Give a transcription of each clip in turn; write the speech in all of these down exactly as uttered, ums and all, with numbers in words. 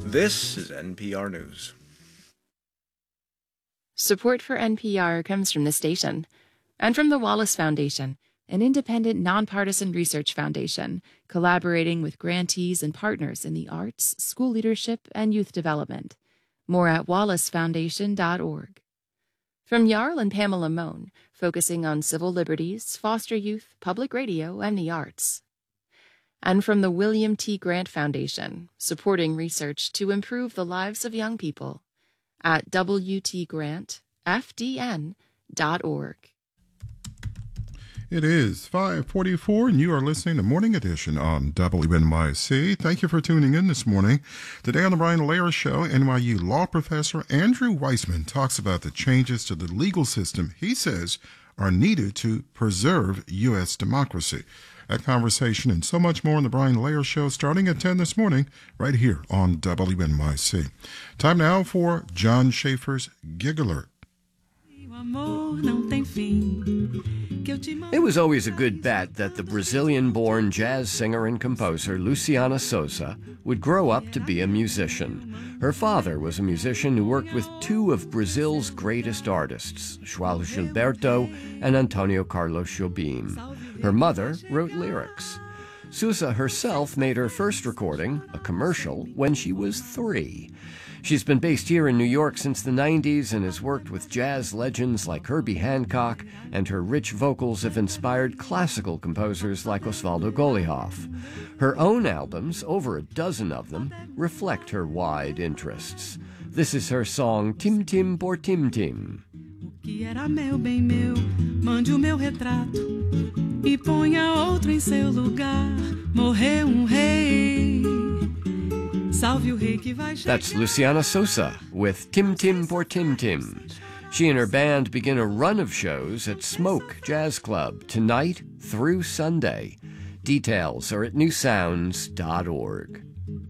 This is N P R News. Support for N P R comes from the station and from the Wallace Foundation, an independent, nonpartisan research foundation collaborating with grantees and partners in the arts, school leadership, and youth development. More at wallace foundation dot org. From Jarl and Pamela Mohn, focusing on civil liberties, foster youth, public radio, and the arts. And from the William T. Grant Foundation, supporting research to improve the lives of young people at w t grant f d n dot org. It is five forty-four, and you are listening to Morning Edition on W N Y C. Thank you for tuning in this morning. Today on the Brian Lehrer Show, N Y U law professor Andrew Weissman talks about the changes to the legal system he says are needed to preserve U S democracy. That conversation and so much more on the Brian Lehrer Show starting at ten this morning right here on W N Y C. Time now for John Schaefer's Gig Alert. It was always a good bet that the Brazilian-born jazz singer and composer Luciana Souza would grow up to be a musician. Her father was a musician who worked with two of Brazil's greatest artists, João Gilberto and Antonio Carlos Jobim. Her mother wrote lyrics. Souza herself made her first recording, a commercial, when she was three. She's been based here in New York since the nineties and has worked with jazz legends like Herbie Hancock, and her rich vocals have inspired classical composers like Osvaldo Golijov. Her own albums, over a dozen of them, reflect her wide interests. This is her song Tim Tim por Tim Tim. O que era meu, bem meu, mande o meu retrato e ponha outro em seu lugar. Morreu um rei. That's Luciana Souza with Tim Tim por Tim Tim. She and her band begin a run of shows at Smoke Jazz Club tonight through Sunday. Details are at new sounds dot org.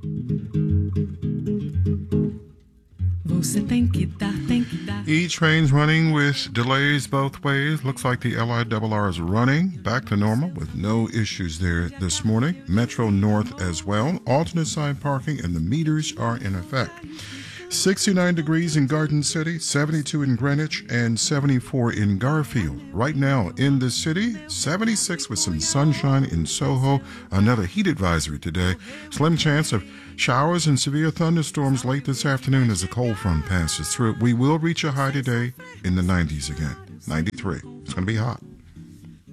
E train's running with delays both ways. Looks like the L I R R is running back to normal with no issues there this morning. Metro North as well. Alternate side parking and the meters are in effect. sixty-nine degrees in Garden City, seventy-two in Greenwich, and seventy-four in Garfield. Right now in the city, seventy-six with some sunshine in Soho. Another heat advisory today. Slim chance of showers and severe thunderstorms late this afternoon as a cold front passes through. We will reach a high today in the nineties again. ninety-three. It's going to be hot.